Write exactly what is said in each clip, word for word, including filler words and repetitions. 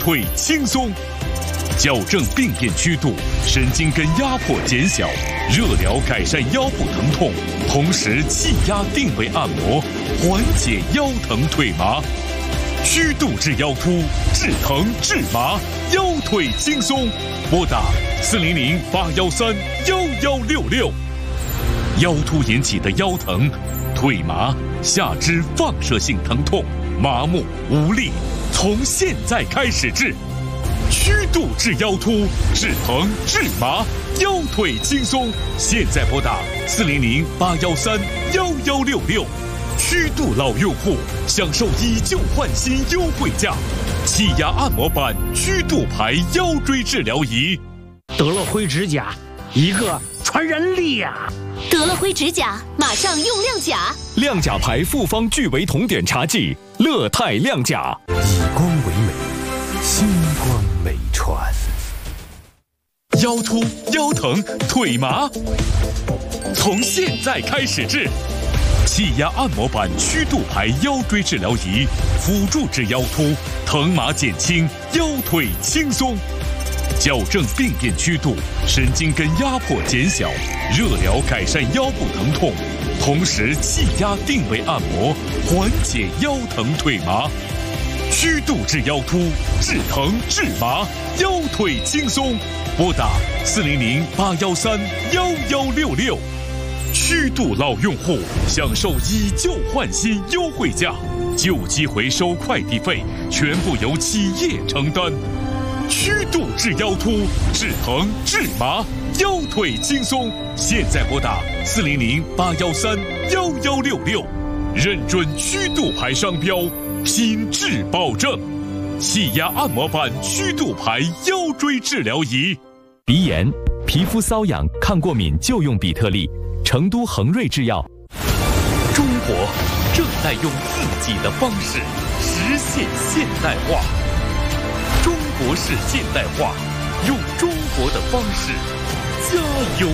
腿轻松。矫正病变曲度，神经根压迫减小，热疗改善腰部疼痛，同时气压定位按摩，缓解腰疼腿麻。曲度治腰突，治疼治麻，腰腿轻松。拨打四零零八幺三幺幺六六。腰突引起的腰疼、腿麻、下肢放射性疼痛、麻木无力，从现在开始治。曲度治腰突，治疼治麻，腰腿轻松。现在拨打四零零八幺三幺幺六六。曲度老用户享受以旧换新优惠价，气压按摩板曲度牌腰椎治疗仪。 得了灰指甲，一个传染力呀、啊！ 得了灰指甲，马上用亮甲。 亮甲牌复方聚维酮碘茶剂，乐泰亮甲， 以光为美，星光美传。 腰突、腰疼、腿麻，从现在开始治。气压按摩板曲度牌腰椎治疗仪，辅助治腰突，疼麻减轻，腰腿轻松。矫正病变曲度，神经根压迫减小，热疗改善腰部疼痛，同时气压定位按摩，缓解腰疼腿麻。曲度治腰突，治疼治麻，腰腿轻松。拨打四零零八幺三幺幺六六。曲度老用户享受以旧换新优惠价，旧机回收快递费全部由企业承担。曲度治腰突，治疼治麻，腰腿轻松。现在拨打四零零八幺三幺幺六六，认准曲度牌商标，品质保证。气压按摩板曲度牌腰椎治疗仪。 鼻炎、皮肤瘙痒、抗过敏就用比特利。成都恒瑞制药。 中国正在用自己的方式实现现代化。中国式现代化，用中国的方式加油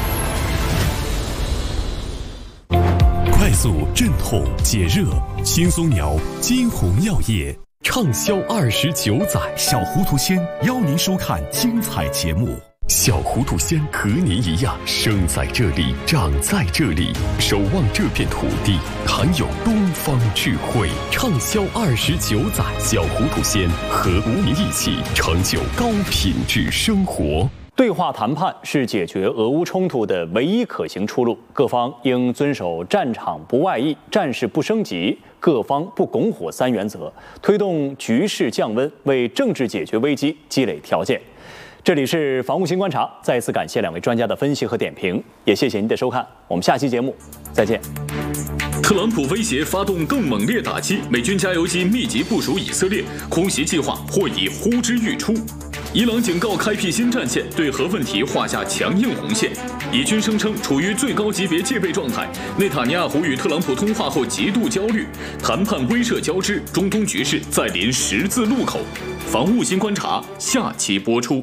干！ 快速镇痛解热，轻松摇金红药业畅销二十九载。 小糊涂仙邀您收看精彩节目。 小糊涂仙和您一样，生在这里，长在这里，守望这片土地，含有东方智慧。畅销二十九载，小糊涂仙和您一起成就高品质生活。 对话谈判是解决俄乌冲突的唯一可行出路，各方应遵守战场不外溢、战事不升级、各方不拱火三原则，推动局势降温，为政治解决危机积累条件。这里是防务新观察，再一次感谢两位专家的分析和点评，也谢谢您的收看，我们下期节目再见。 特朗普威胁发动更猛烈打击，美军加油机密集部署以色列，空袭计划或已呼之欲出。伊朗警告开辟新战线，对核问题画下强硬红线。以军声称处于最高级别戒备状态。内塔尼亚胡与特朗普通话后极度焦虑，谈判威慑交织，中东局势再临十字路口。防务新观察下期播出。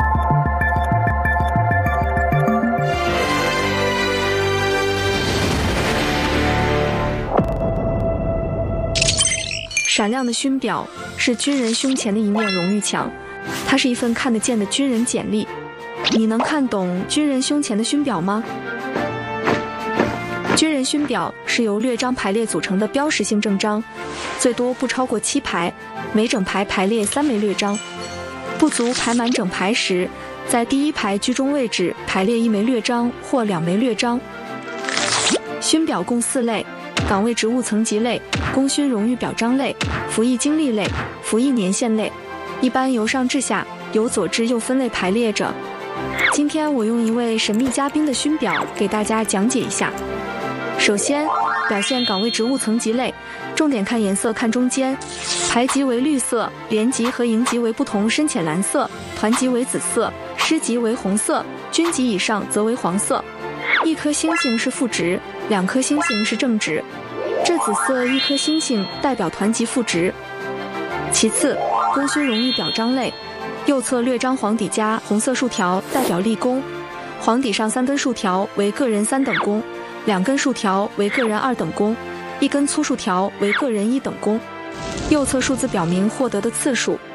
闪亮的勋表是军人胸前的一面荣誉墙，它是一份看得见的军人简历。你能看懂军人胸前的勋表吗？军人勋表是由略章排列组成的标识性正章，最多不超过七排，每整排排列三枚略章。不足排满整排时，在第一排居中位置排列一枚略章或两枚略章。勋表共四类：岗位职务层级类、功勋荣誉表彰类、服役经历类、服役年限类，一般由上至下，由左至右分类排列着。今天我用一位神秘嘉宾的勋表给大家讲解一下。首先，表现岗位职务层级类，重点看颜色，看中间，排级为绿色，连级和营级为不同深浅蓝色，团级为紫色，师级为红色，军级以上则为黄色。一颗星星是副职，两颗星星是正职。这紫色一颗星星代表团级副职。其次，功勋荣誉表彰类，右侧略章黄底加红色竖条代表立功，黄底上三根竖条为个人三等功，两根竖条为个人二等功，一根粗竖条为个人一等功。右侧数字表明获得的次数，